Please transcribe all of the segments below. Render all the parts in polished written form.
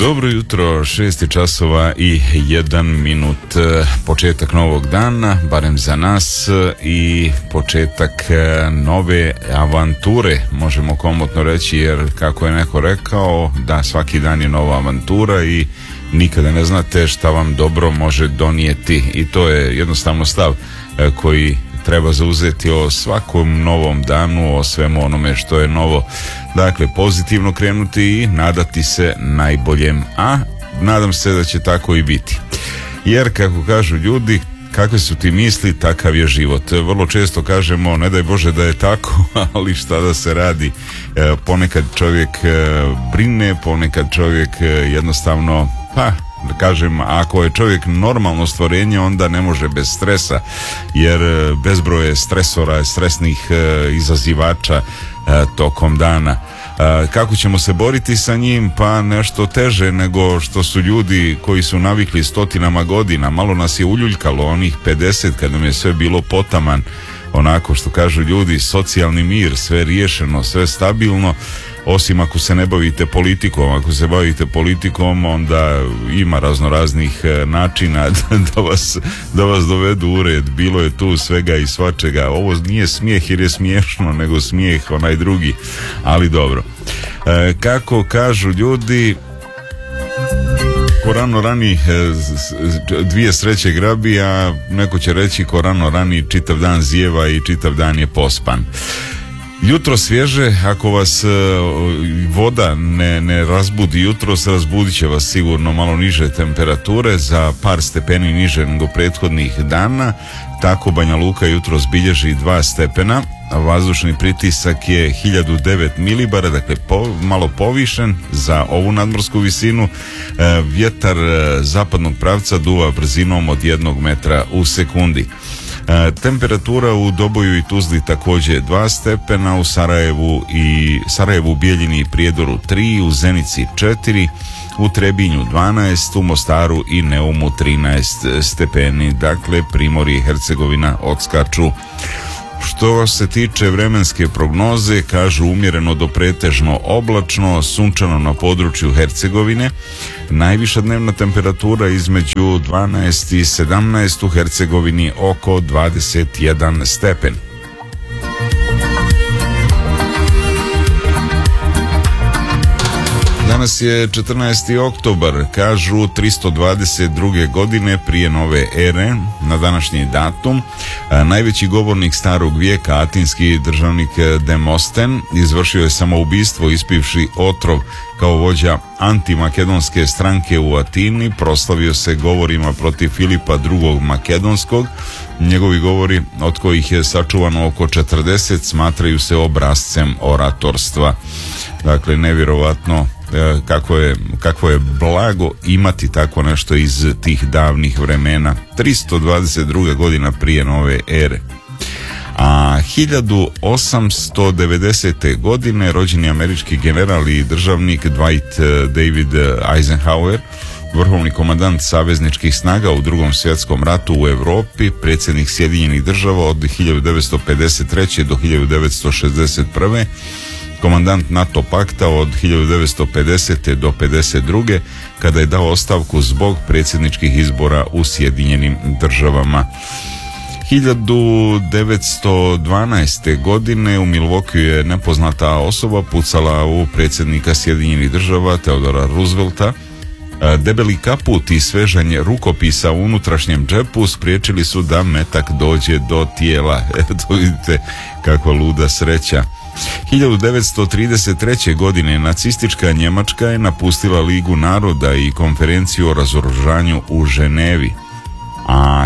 Dobro jutro, 6 časova i 1 minut, početak novog dana, barem za nas, i početak nove avanture, možemo komotno reći, jer kako je neko rekao, da svaki dan je nova avantura i nikada ne znate šta vam dobro može donijeti, i to je jednostavno stav koji treba zauzeti o svakom novom danu, o svemu onome što je novo. Dakle, pozitivno krenuti i nadati se najboljem, a nadam se da će tako i biti. Jer, kako kažu ljudi, kakve su ti misli, takav je život. Vrlo često kažemo, ne daj Bože da je tako, ali šta da se radi. Ponekad čovjek brine, ponekad čovjek jednostavno, da kažem, ako je čovjek normalno stvorenje, onda ne može bez stresa, jer bezbroj je stresora, stresnih izazivača tokom dana. Kako ćemo se boriti sa njim? Pa nešto teže nego što su ljudi koji su navikli stotinama godina. Malo nas je uljuljkalo onih 50 kad nam je sve bilo potaman, onako što kažu ljudi, socijalni mir, sve riješeno, sve stabilno, osim ako se ne bavite politikom. Ako se bavite politikom, onda ima raznoraznih načina da vas dovedu u red. Bilo je tu svega i svačega. Ovo nije smijeh jer je smiješno, nego smijeh onaj drugi, ali dobro. Kako kažu ljudi, ko rano rani dvije sreće grabi, a neko će reći ko rano rani čitav dan zijeva i čitav dan je pospan. Jutro svježe, ako vas voda ne razbudi jutros, razbudit će vas sigurno malo niže temperature, za par stepeni niže nego prethodnih dana. Tako Banja Luka jutros bilježi 2 stepena, a vazdušni pritisak je 1009 milibara, dakle malo povišen za ovu nadmorsku visinu. Vjetar zapadnog pravca duva brzinom od 1 metra u sekundi. Temperatura u Doboju i Tuzli također 2 stepena, u Sarajevu, Bijeljini i Prijedoru 3, u Zenici 4, u Trebinju 12, u Mostaru i Neumu 13 stepeni. Dakle, Primorje i Hercegovina odskaču. Što se tiče vremenske prognoze, kažu umjereno do pretežno oblačno, sunčano na području Hercegovine, najviša dnevna temperatura između 12 i 17, u Hercegovini oko 21 stepen. Danas je 14. oktobar, kažu 322. godine prije nove ere, na današnji datum. Najveći govornik starog vijeka, atinski državnik Demosten, izvršio je samoubistvo ispivši otrov. Kao vođa antimakedonske stranke u Atini proslavio se govorima protiv Filipa II. Makedonskog. Njegovi govori, od kojih je sačuvano oko 40, smatraju se obrascem oratorstva. Dakle, nevjerovatno kakvo je blago imati tako nešto iz tih davnih vremena. 322. godina prije nove ere. A 1890. godine rođeni američki general i državnik Dwight David Eisenhower, vrhovni komandant savezničkih snaga u Drugom svjetskom ratu u Europi, predsjednik Sjedinjenih država od 1953. do 1961. komandant NATO pakta od 1950. do 1952. kada je dao ostavku zbog predsjedničkih izbora u Sjedinjenim državama. 1912. godine u Milwaukeeu je nepoznata osoba pucala u predsjednika Sjedinjenih država Theodora Roosevelta. Debeli kaput i svežanje rukopisa u unutrašnjem džepu spriječili su da metak dođe do tijela. Eto, vidite kakva luda sreća. 1933. godine nacistička Njemačka je napustila Ligu naroda i konferenciju o razoružanju u Ženevi. A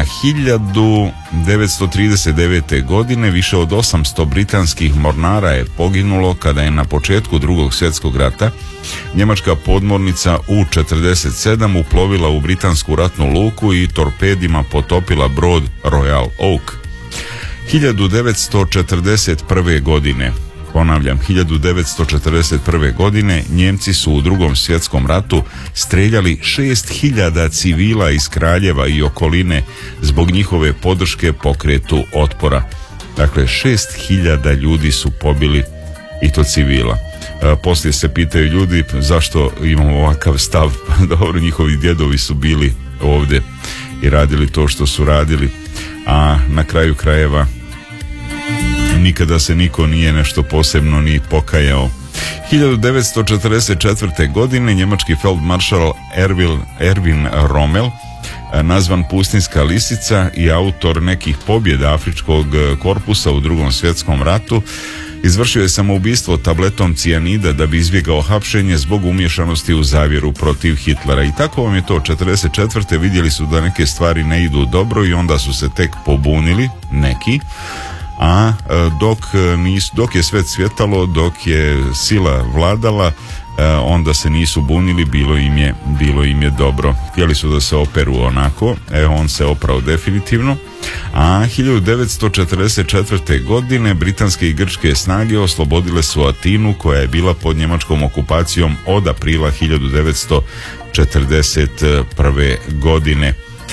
1939. godine više od 800 britanskih mornara je poginulo kada je na početku Drugog svjetskog rata njemačka podmornica U-47 uplovila u britansku ratnu luku i torpedima potopila brod Royal Oak. 1941. godine, ponavljam, 1941. godine Njemci su u Drugom svjetskom ratu streljali 6000 civila iz Kraljeva i okoline zbog njihove podrške pokretu otpora. Dakle, 6000 ljudi su pobili, i to civila. Poslije se pitaju ljudi zašto imamo ovakav stav. Dobro, njihovi djedovi su bili ovdje i radili to što su radili, a na kraju krajeva nikada se niko nije nešto posebno ni pokajao. 1944. godine njemački feldmaršal Erwin Rommel, nazvan Pustinjska lisica i autor nekih pobjeda Afričkog korpusa u Drugom svjetskom ratu, izvršio je samoubistvo tabletom cijanida da bi izbjegao hapšenje zbog umješanosti u zavjeru protiv Hitlera. I tako vam je to. 1944. vidjeli su da neke stvari ne idu dobro i onda su se tek pobunili neki, a dok je svet svjetalo, dok je sila vladala, onda se nisu bunili, bilo im je dobro. Htjeli su da se operu onako, on se oprao definitivno. A 1944. godine britanske i grčke snage oslobodile su Atinu, koja je bila pod njemačkom okupacijom od aprila 1941. godine.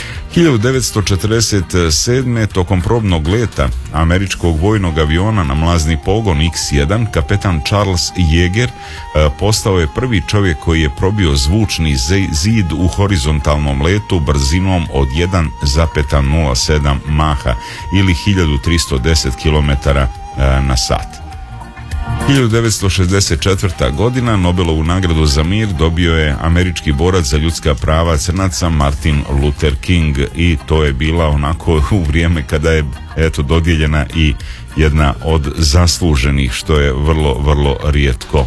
1947. tokom probnog leta američkog vojnog aviona na mlazni pogon X-1, kapetan Charles Yeager postao je prvi čovjek koji je probio zvučni zid u horizontalnom letu brzinom od 1,07 maha ili 1310 km na sat. 1964. godina Nobelovu nagradu za mir dobio je američki borac za ljudska prava crnaca Martin Luther King, i to je bila onako u vrijeme kada je dodijeljena i jedna od zasluženih, što je vrlo, vrlo rijetko.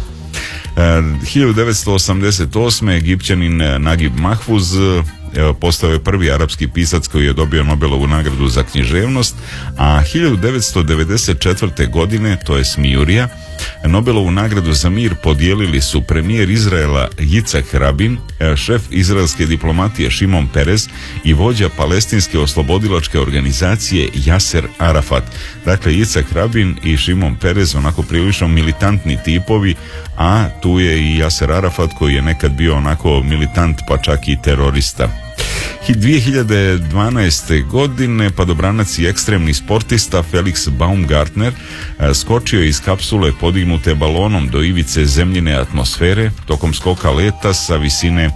1988. Egipćanin Nagib Mahfuz postao je prvi arapski pisac koji je dobio Nobelovu nagradu za književnost, a 1994. godine, to je smijurija, Nobelovu nagradu za mir podijelili su premijer Izraela Yitzhak Rabin, šef izraelske diplomatije Šimon Perez i vođa palestinske oslobodilačke organizacije Jaser Arafat. Dakle, Yitzhak Rabin i Šimon Perez, onako prilično militantni tipovi, a tu je i Jaser Arafat koji je nekad bio onako militant pa čak i terorista. 2012. godine padobranac i ekstremni sportista Felix Baumgartner skočio iz kapsule podignute balonom do ivice zemljine atmosfere tokom skoka leta sa visine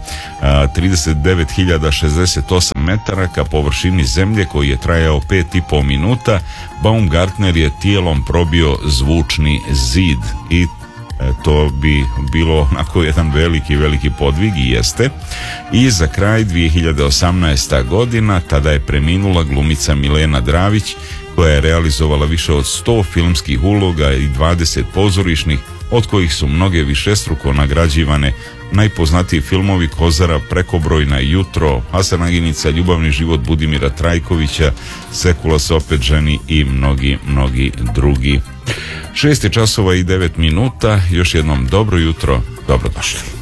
39.068 metara ka površini zemlje, koji je trajao 5,5 minuta. Baumgartner je tijelom probio zvučni zid i to bi bilo onako jedan veliki podvig, i jeste. I za kraj 2018. godina, tada je preminula glumica Milena Dravić, koja je realizovala više od 100 filmskih uloga i 20 pozorišnih, od kojih su mnoge višestruko nagrađivane. Najpoznatiji filmovi Kozara, Prekobrojna, Jutro, Hasanaginica, Ljubavni život Budimira Trajkovića, Sekula se opet ženi i mnogi drugi. 6 časova i 9 minuta, još jednom dobro jutro, dobrodošli.